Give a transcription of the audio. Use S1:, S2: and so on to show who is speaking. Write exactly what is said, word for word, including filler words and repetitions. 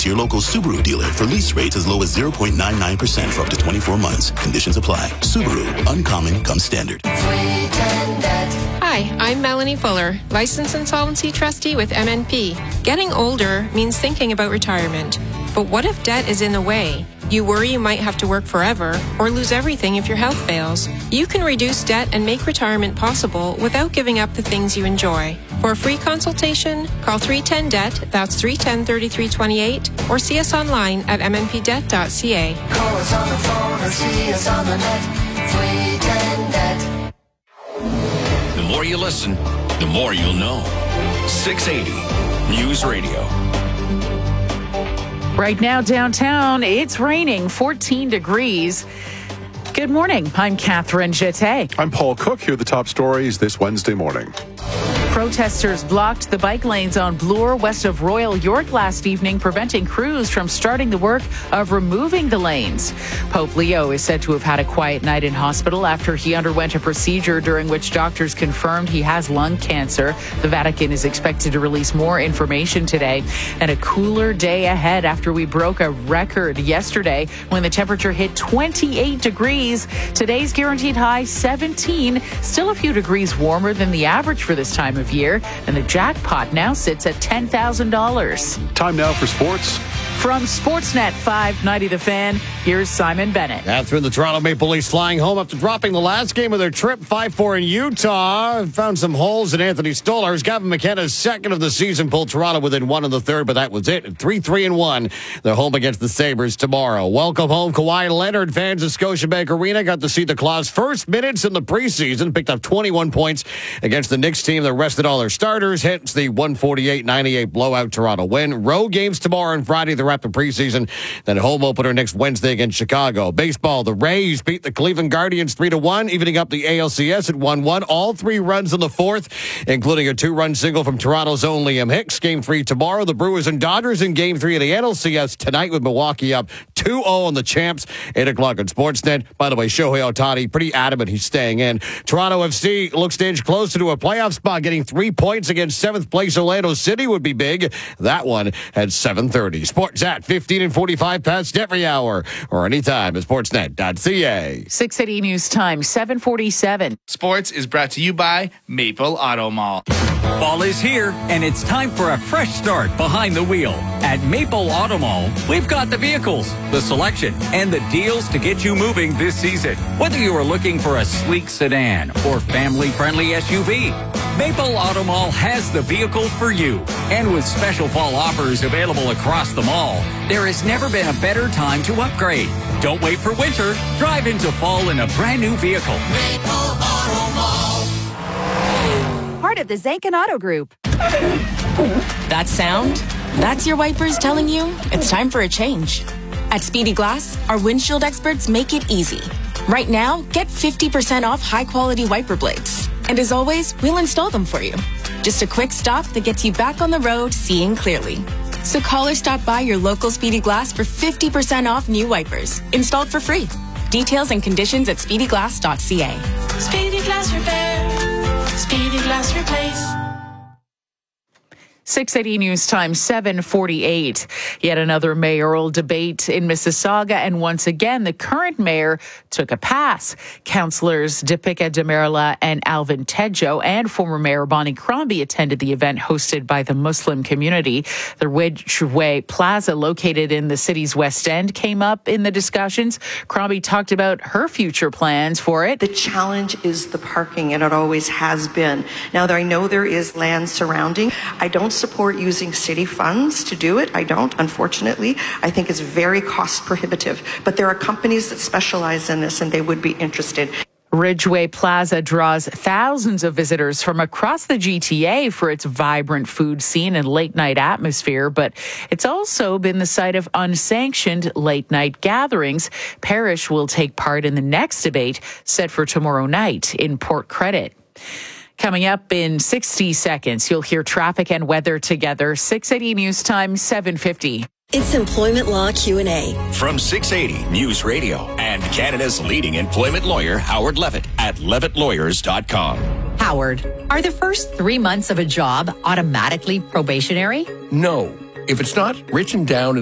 S1: to your local Subaru dealer for lease rates as low as zero point nine nine percent for up to twenty-four months. Conditions apply. Subaru. Uncommon comes standard.
S2: Hi, I'm Melanie Fuller, Licensed Insolvency Trustee with M N P. Getting older means thinking about retirement. But what if debt is in the way? You worry you might have to work forever or lose everything if your health fails. You can reduce debt and make retirement possible without giving up the things you enjoy. For a free consultation, call three one zero D E B T, that's three one zero, three three two eight, or see us online at m n p debt dot c a.
S3: Call us on the phone or see us on the net, three one zero D E B T.
S4: The more you listen, the more you'll know. six eighty News Radio.
S5: Right now downtown, it's raining, fourteen degrees. Good morning. I'm Catherine Jeté.
S6: I'm Paul Cook. Here are the top stories this Wednesday morning.
S5: Protesters blocked the bike lanes on Bloor west of Royal York last evening, preventing crews from starting the work of removing the lanes. Pope Leo is said to have had a quiet night in hospital after he underwent a procedure during which doctors confirmed he has lung cancer. The Vatican is expected to release more information today. And a cooler day ahead after we broke a record yesterday when the temperature hit twenty-eight degrees. Today's guaranteed high seventeen, still a few degrees warmer than the average for this time of year, and the jackpot now sits at ten thousand dollars.
S6: Time now for sports.
S5: From Sportsnet five ninety The Fan, here's Simon Bennett.
S7: After the Toronto Maple Leafs flying home after dropping the last game of their trip, five four in Utah. Found some holes in Anthony Stolarz. Gavin McKenna's second of the season pulled Toronto within one in the third, but that was it. three three and one. They're home against the Sabres tomorrow. Welcome home, Kawhi Leonard. Fans of Scotiabank Arena got to see the Claw's first minutes in the preseason. Picked up twenty-one points against the Knicks team that rested all their starters. Hence the one forty-eight ninety-eight blowout Toronto win. Road games tomorrow and Friday. The the preseason, then home opener next Wednesday against Chicago. Baseball, the Rays beat the Cleveland Guardians three to one, evening up the A L C S at one one. All three runs in the fourth, including a two-run single from Toronto's own Liam Hicks. Game three tomorrow. The Brewers and Dodgers in game three of the N L C S tonight with Milwaukee up two oh on the champs. eight o'clock on Sportsnet. By the way, Shohei Ohtani pretty adamant he's staying in. Toronto F C looks to inch closer to a playoff spot. Getting three points against seventh place Orlando City would be big. That one at seven thirty. Sports at fifteen and forty-five past every hour or anytime at sportsnet dot c a.
S5: six eighty News Time, seven forty-seven.
S8: Sports is brought to you by Maple Auto Mall.
S9: Fall is here, and it's time for a fresh start behind the wheel. At Maple Auto Mall, we've got the vehicles, the selection, and the deals to get you moving this season. Whether you are looking for a sleek sedan or family-friendly S U V, Maple Auto Mall has the vehicle for you. And with special fall offers available across the mall, there has never been a better time to upgrade. Don't wait for winter. Drive into fall in a brand new vehicle.
S3: Maple Auto Mall.
S10: Part of the Zankin Auto Group.
S11: That sound? That's your wipers telling you it's time for a change. At Speedy Glass, our windshield experts make it easy. Right now, get fifty percent off high-quality wiper blades. And as always, we'll install them for you. Just a quick stop that gets you back on the road seeing clearly. So call or stop by your local Speedy Glass for fifty percent off new wipers, installed for free. Details and conditions at speedy glass dot c a.
S3: Speedy Glass Repair. Speedy Glass Replace.
S5: six eighty News Time, seven forty-eight. Yet another mayoral debate in Mississauga, and once again, the current mayor took a pass. Councillors Deepika Demerla and Alvin Tedjo and former Mayor Bonnie Crombie attended the event hosted by the Muslim community. The Ridgeway Plaza, located in the city's West End, came up in the discussions. Crombie talked about her future plans for it.
S12: The challenge is the parking, and it always has been. Now, I know there is land surrounding. I don't support using city funds to do it. I don't, unfortunately. I think it's very cost prohibitive. But there are companies that specialize in this, and they would be interested.
S5: Ridgeway Plaza draws thousands of visitors from across the G T A for its vibrant food scene and late-night atmosphere, but it's also been the site of unsanctioned late-night gatherings. Parrish will take part in the next debate set for tomorrow night in Port Credit. Coming up in sixty seconds, you'll hear traffic and weather together. six eighty News Time, seven fifty.
S13: It's Employment Law Q and A.
S4: From six eighty News Radio and Canada's leading employment lawyer, Howard Levitt, at levitt lawyers dot com.
S14: Howard, are the first three months of a job automatically probationary?
S15: No. If it's not written down in